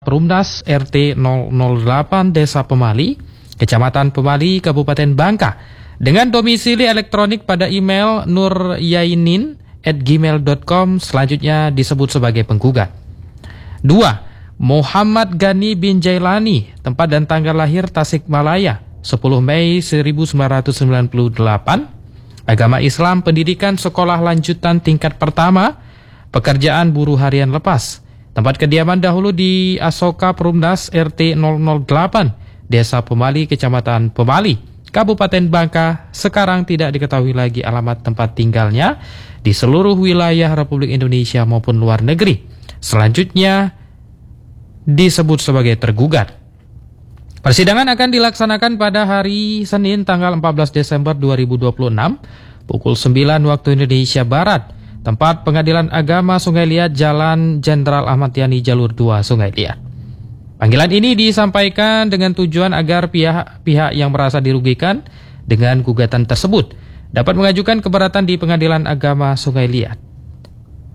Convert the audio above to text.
Perumnas RT 008 Desa Pemali, Kecamatan Pemali, Kabupaten Bangka, dengan domisili elektronik pada email nuryainin@gmail.com, selanjutnya disebut sebagai penggugat. 2. Muhammad Gani bin Jailani, tempat dan tanggal lahir Tasikmalaya, 10 Mei 1998, agama Islam, pendidikan sekolah lanjutan tingkat pertama, pekerjaan buruh harian lepas, tempat kediaman dahulu di Asoka Perumnas RT 008, Desa Pemali, Kecamatan Pemali, Kabupaten Bangka, sekarang tidak diketahui lagi alamat tempat tinggalnya di seluruh wilayah Republik Indonesia maupun luar negeri. Selanjutnya disebut sebagai tergugat. Persidangan akan dilaksanakan pada hari Senin tanggal 14 Desember 2026 pukul 9 waktu Indonesia Barat, tempat Pengadilan Agama Sungai Liat, Jalan Jenderal Ahmad Yani, Jalur 2, Sungai Liat. Panggilan ini disampaikan dengan tujuan agar pihak yang merasa dirugikan dengan gugatan tersebut dapat mengajukan keberatan di Pengadilan Agama Sungai Liat.